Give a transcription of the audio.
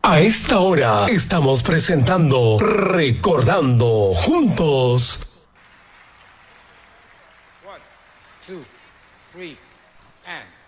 A esta hora estamos presentando Recordando Juntos. 1, 2, 3, and...